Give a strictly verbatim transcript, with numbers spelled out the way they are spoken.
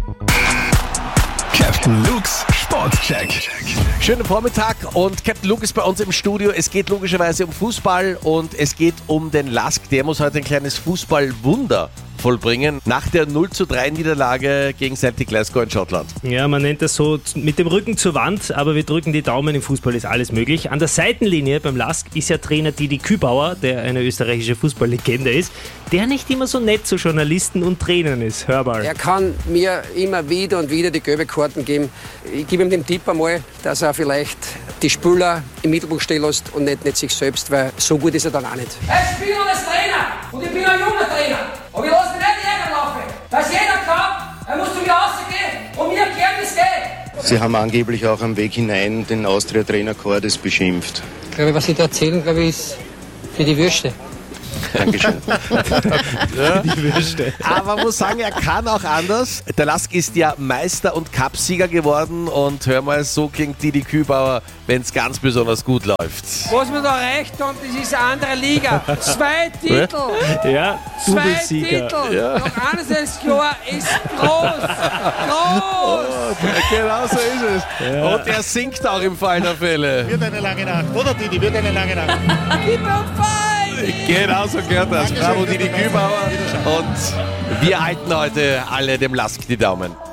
Captain Luke's Sportcheck. Schönen Vormittag und Captain Luke ist bei uns im Studio. Es geht logischerweise um Fußball und es geht um den Lask. Der muss heute ein kleines Fußballwunder vollbringen nach der null zu drei Niederlage gegen Celtic Glasgow in Schottland. Ja, man nennt das so mit dem Rücken zur Wand, aber wir drücken die Daumen, im Fußball ist alles möglich. An der Seitenlinie beim Lask ist ja Trainer Didi Kübauer, der eine österreichische Fußballlegende ist, der nicht immer so nett zu Journalisten und Trainern ist. Hör mal. Er kann mir immer wieder und wieder die gelbe Karten geben. Ich gebe ihm den Tipp einmal, dass er vielleicht die Spieler im Mittelpunkt stehen lässt und nicht, nicht sich selbst, weil so gut ist er dann auch nicht. Ich bin als Trainer und ich bin ein junger Trainer. Und ich lasse mich nicht ärgern laufen. Dass jeder glaubt, er muss zu mir rausgehen und mir erklären, wie es geht. Sie haben angeblich auch am Weg hinein den Austria-Trainer Cordes beschimpft. Ich glaube, was Sie da erzählen, glaube ich, ist für die Würste. Dankeschön. Ja. Die Würste. Aber man muss sagen, er kann auch anders. Der Lask ist ja Meister und Cupsieger geworden und hör mal, so klingt Didi Kübauer, wenn es ganz besonders gut läuft. Was wir da erreicht haben, das ist eine andere Liga. Zwei Titel. Ja, Zwei Doublesieger. Titel. Ja. Noch eines Jahr ist groß. Groß. Genau so ist es. Ja. Und er singt auch im Fall der Fälle. Wird eine lange Nacht, oder Didi? Wird eine lange Nacht. Gib mir Fight. Genau so gehört das. Bravo Didi Kübauer. Und wir halten heute alle dem Lask die Daumen.